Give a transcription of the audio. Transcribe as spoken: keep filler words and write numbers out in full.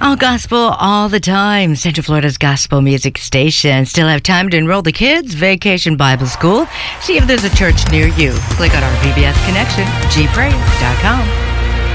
All gospel all the time. Central Florida's gospel music station. Still have time to enroll the kids. Vacation Bible School. See if there's a church near you. Click on our V B S connection, g praise dot com.